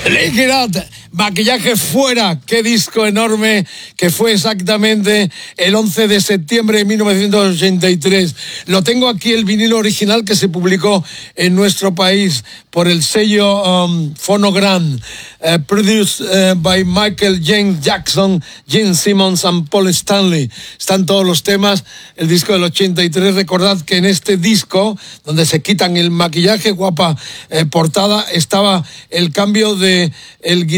Liquid, maquillaje fuera, qué disco enorme que fue exactamente el 11 de septiembre de 1983. Lo tengo aquí, el vinilo original que se publicó en nuestro país por el sello Phonogram, produced by Michael James Jackson, Gene Simmons and Paul Stanley. Están todos los temas, el disco del 83. Recordad que en este disco, donde se quitan el maquillaje, guapa portada, estaba el cambio de el